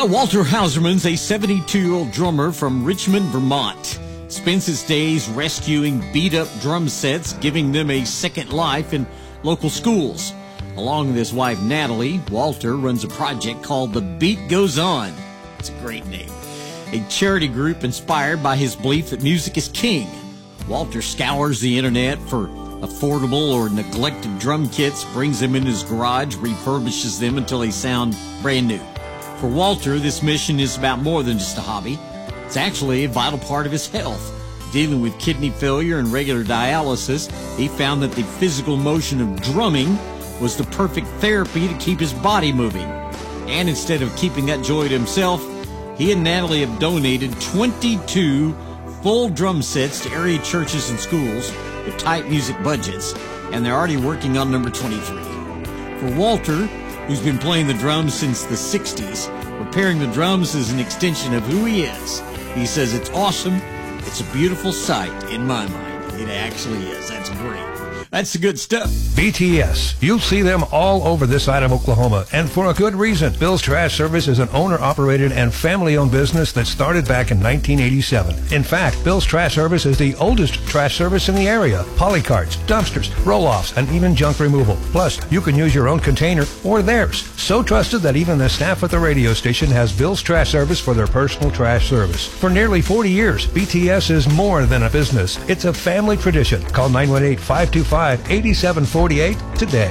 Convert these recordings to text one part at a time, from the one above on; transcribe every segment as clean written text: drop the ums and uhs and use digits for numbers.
Well, Walter Hauserman's a 72-year-old drummer from Richmond, Vermont. Spends his days rescuing beat-up drum sets, giving them a second life in local schools. Along with his wife, Natalie, Walter runs a project called The Beat Goes On. It's a great name. A charity group inspired by his belief that music is king. Walter scours the internet for affordable or neglected drum kits, brings them in his garage, refurbishes them until they sound brand new. For Walter, this mission is about more than just a hobby. It's actually a vital part of his health. Dealing with kidney failure and regular dialysis, he found that the physical motion of drumming was the perfect therapy to keep his body moving. And instead of keeping that joy to himself, he and Natalie have donated 22 full drum sets to area churches and schools with tight music budgets, and they're already working on number 23. For Walter, who's been playing the drums since the 60s, repairing the drums is an extension of who he is. He says it's awesome. It's a beautiful sight in my mind. It actually is. That's great. That's the good stuff. BTS. You'll see them all over this side of Oklahoma, and for a good reason. Bill's Trash Service is an owner-operated and family-owned business that started back in 1987. In fact, Bill's Trash Service is the oldest trash service in the area. Polycarts, dumpsters, roll-offs, and even junk removal. Plus, you can use your own container or theirs. So trusted that even the staff at the radio station has Bill's Trash Service for their personal trash service. For nearly 40 years, BTS is more than a business. It's a family tradition. Call 918-525-8748 today.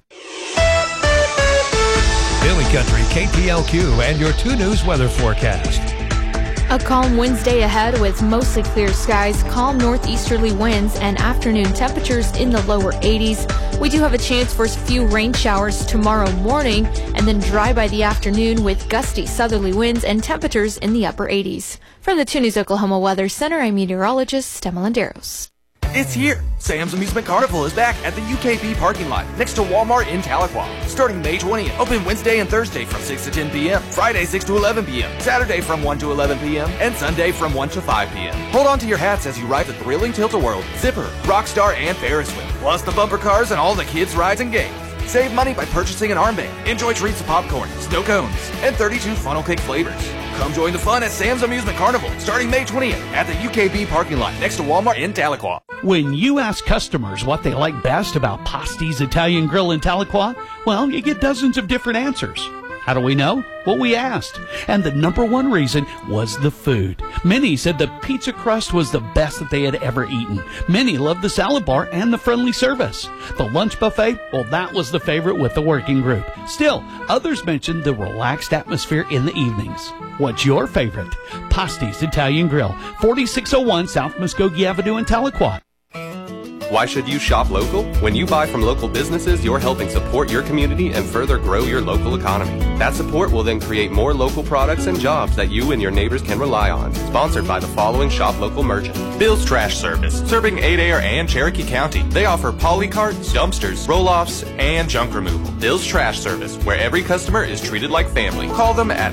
Billy Country, KTLQ, and your 2 News weather forecast. A calm Wednesday ahead with mostly clear skies, calm northeasterly winds, and afternoon temperatures in the lower 80s. We do have a chance for a few rain showers tomorrow morning, and then dry by the afternoon with gusty southerly winds and temperatures in the upper 80s. From the 2 News Oklahoma Weather Center, I'm meteorologist Emma Landeros. It's here! Sam's Amusement Carnival is back at the UKB parking lot next to Walmart in Tahlequah. Starting May 20th. Open Wednesday and Thursday from 6 to 10 p.m. Friday 6 to 11 p.m. Saturday from 1 to 11 p.m. and Sunday from 1 to 5 p.m. Hold on to your hats as you ride the thrilling Tilt-A-Whirl, Zipper, Rockstar, and Ferris wheel. Plus the bumper cars and all the kids' rides and games. Save money by purchasing an armband. Enjoy treats of popcorn, snow cones, and 32 funnel cake flavors. Come join the fun at Sam's Amusement Carnival starting May 20th at the UKB parking lot next to Walmart in Tahlequah. When you ask customers what they like best about Pasti's Italian Grill in Tahlequah, well, you get dozens of different answers. How do we know? Well, we asked. And the number one reason was the food. Many said the pizza crust was the best that they had ever eaten. Many loved the salad bar and the friendly service. The lunch buffet, well, that was the favorite with the working group. Still, others mentioned the relaxed atmosphere in the evenings. What's your favorite? Pasti's Italian Grill, 4601 South Muskogee Avenue in Tahlequah. Why should you shop local? When you buy from local businesses, you're helping support your community and further grow your local economy. That support will then create more local products and jobs that you and your neighbors can rely on. Sponsored by the following shop local merchant. Bill's Trash Service, serving Adair and Cherokee County. They offer polycarts, dumpsters, roll-offs, and junk removal. Bill's Trash Service, where every customer is treated like family. Call them at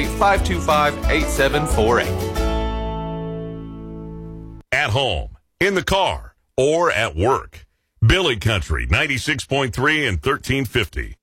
918-525-8748. At home, in the car, or at work. Billy Country, 96.3 and 1350.